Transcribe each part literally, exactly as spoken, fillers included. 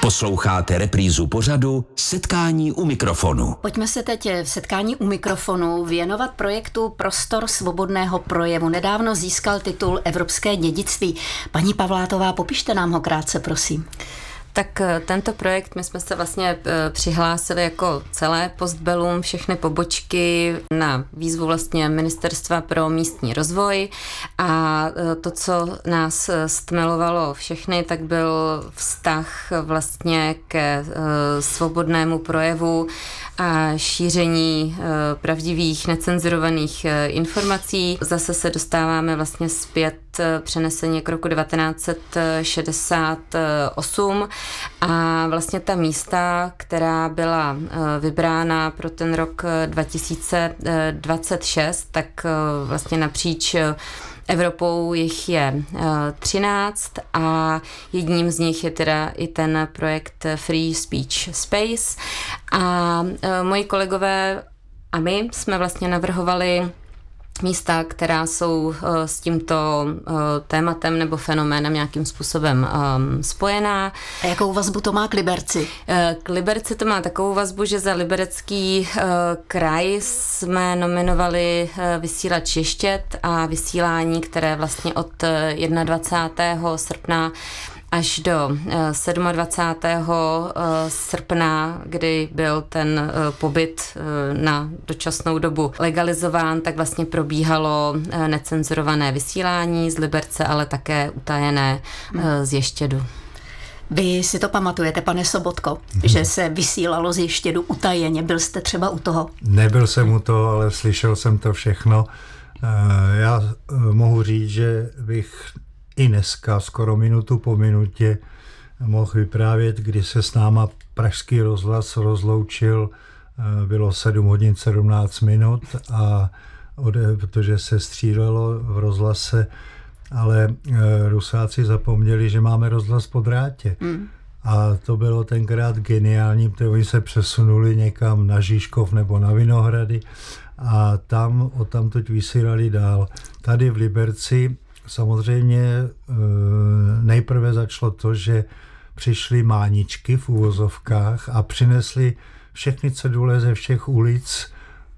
Posloucháte reprízu pořadu Setkání u mikrofonu. Pojďme se teď v Setkání u mikrofonu věnovat projektu Prostor svobodného projevu. Nedávno získal titul Evropské dědictví. Paní Pavlátová, popište nám ho krátce, prosím. Tak tento projekt, my jsme se vlastně přihlásili jako celé Postbellum, všechny pobočky na výzvu vlastně Ministerstva pro místní rozvoj a to, co nás stmelovalo všechny, tak byl vztah vlastně ke svobodnému projevu a šíření pravdivých, necenzurovaných informací. Zase se dostáváme vlastně zpět přeneseně k roku devatenáct set šedesát osm a vlastně ta místa, která byla vybrána pro ten rok dva tisíce dvacet šest, tak vlastně napříč Evropou jich je třináct a jedním z nich je teda i ten projekt Free Speech Space a moji kolegové a my jsme vlastně navrhovali místa, která jsou uh, s tímto uh, tématem nebo fenoménem nějakým způsobem um, spojená. A jakou vazbu to má k Liberci? Uh, k Liberci to má takovou vazbu, že za Liberecký uh, kraj jsme nominovali uh, vysílač Ještěd a vysílání, které vlastně od uh, dvacátého prvního srpna až do dvacátého sedmého srpna, kdy byl ten pobyt na dočasnou dobu legalizován, tak vlastně probíhalo necenzurované vysílání z Liberce, ale také utajené z Ještědu. Vy si to pamatujete, pane Sobotko, hmm. že se vysílalo z Ještědu utajeně? Byl jste třeba u toho? Nebyl jsem u toho, ale slyšel jsem to všechno. Já mohu říct, že bych i dneska, skoro minutu po minutě, mohl vyprávět, kdy se s náma Pražský rozhlas rozloučil, bylo sedm hodin sedmnáct minut, a protože se střílelo v rozhlase, ale Rusáci zapomněli, že máme rozhlas po drátě. Mm. A to bylo tenkrát geniální, protože oni se přesunuli někam na Žižkov nebo na Vinohrady a tam odtamtud vysílali dál. Tady v Liberci samozřejmě nejprve začalo to, že přišly máničky v uvozovkách a přinesli všechny cedule ze všech ulic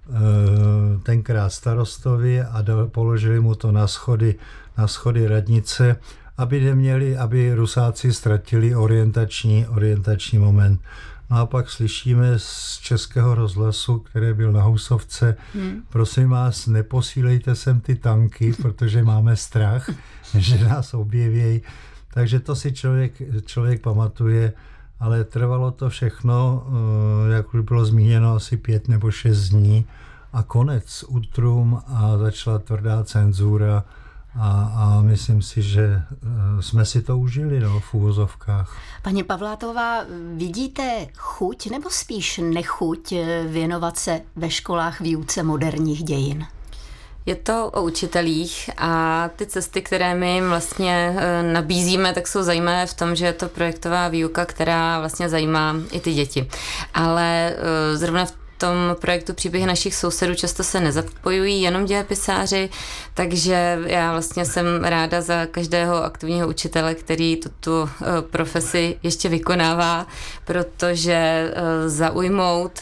tenkrát starostovi a položili mu to na schody, na schody radnice, aby neměli, aby Rusáci ztratili orientační, orientační moment. No a pak slyšíme z Českého rozhlasu, který byl na Housovce, hmm. prosím vás, neposílejte sem ty tanky, protože máme strach, že nás objeví. Takže to si člověk, člověk pamatuje, ale trvalo to všechno, jak už bylo zmíněno, asi pět nebo šest dní a konec, útrum a začala tvrdá cenzura. A, a myslím si, že jsme si to užili, no, v úvozovkách. Paní Pavlátová, vidíte chuť nebo spíš nechuť věnovat se ve školách výuce moderních dějin? Je to o učitelích a ty cesty, které my jim vlastně nabízíme, tak jsou zajímavé v tom, že je to projektová výuka, která vlastně zajímá i ty děti. Ale zrovna v V tom projektu Příběhy našich sousedů často se nezapojují jenom dějepisáři, takže já vlastně jsem ráda za každého aktivního učitele, který tuto profesi ještě vykonává, protože zaujmout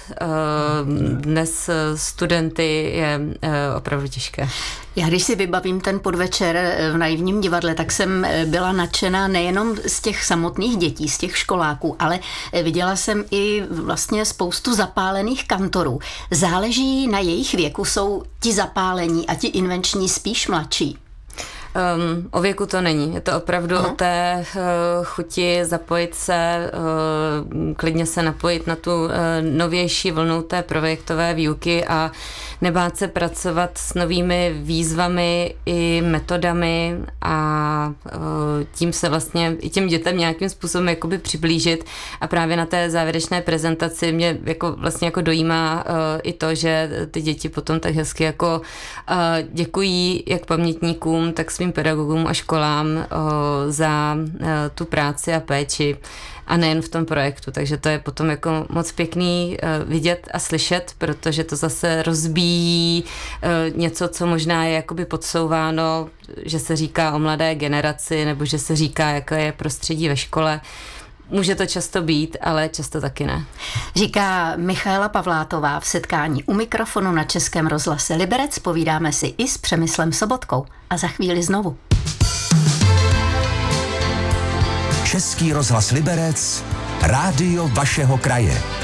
dnes studenty je opravdu těžké. Já když si vybavím ten podvečer v Naivním divadle, tak jsem byla nadšená nejenom z těch samotných dětí, z těch školáků, ale viděla jsem i vlastně spoustu zapálených kantorů. Záleží na jejich věku, jsou ti zapálení a ti invenční spíš mladší? Um, o věku to není. Je to opravdu uh-huh. o té uh, chuti zapojit se, uh, klidně se napojit na tu uh, novější vlnu té projektové výuky a nebát se pracovat s novými výzvami i metodami a uh, tím se vlastně i těm dětem nějakým způsobem jakoby přiblížit a právě na té závěrečné prezentaci mě jako vlastně jako dojímá uh, i to, že ty děti potom tak hezky jako uh, děkují jak pamětníkům, tak svým pedagogům a školám o, za o, tu práci a péči a nejen v tom projektu, takže to je potom jako moc pěkný o, vidět a slyšet, protože to zase rozbíjí o, něco, co možná je jakoby podsouváno, že se říká o mladé generaci nebo že se říká, jaké je prostředí ve škole. Může to často být, ale často taky ne. Říká Michaela Pavlátová v setkání u mikrofonu na Českém rozhlase Liberec. Povídáme si i s Přemyslem Sobotkou. A za chvíli znovu. Český rozhlas Liberec, rádio vašeho kraje.